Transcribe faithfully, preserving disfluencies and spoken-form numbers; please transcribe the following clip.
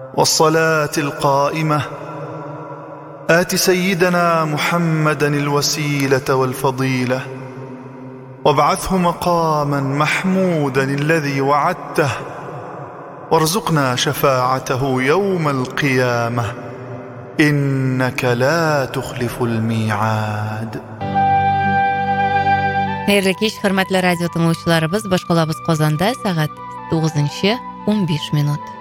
والصلاة القائمة آت سيدنا محمدا الوسيلة والفضيلة وابعثه مقاما محمودا الذي وعدته وارزقنا شفاعته يوم القيامة إنك لا تخلف الميعاد. Xayrli kech, hurmatli radio tinglovchilarimiz, boshqalamiz Qozonda soat to'qqiz o'n besh minut.